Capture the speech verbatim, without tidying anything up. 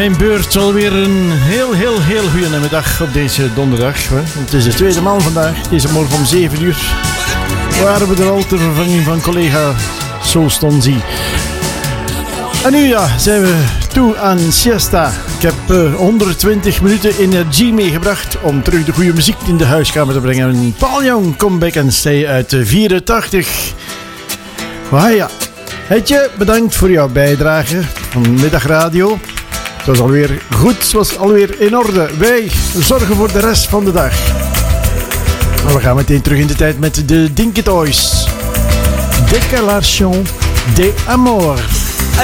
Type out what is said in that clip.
Mijn beurt alweer een heel, heel, heel goede namiddag op deze donderdag. Het is de tweede maal vandaag, deze morgen om zeven uur. Waren we er al ter vervanging van collega Solstonzi. En nu ja, zijn we toe aan siesta. Ik heb uh, honderdtwintig minuten energie meegebracht om terug de goede muziek in de huiskamer te brengen. Paul Young, Come Back and Stay uit de vierentachtig. Ah ja, Hetje, bedankt voor jouw bijdrage van Middagradio. Het was alweer goed, het was alweer in orde. Wij zorgen voor de rest van de dag. Maar we gaan meteen terug in de tijd met de Dinky Toys. Déclaration de Amor.